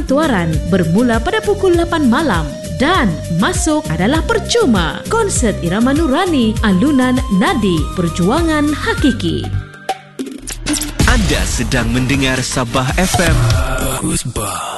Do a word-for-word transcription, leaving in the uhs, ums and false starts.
Hantuaran bermula pada pukul lapan malam dan masuk adalah percuma. Konsert irama nurani, alunan nadi, perjuangan hakiki. Anda sedang mendengar Sabah F M. Bagus bah.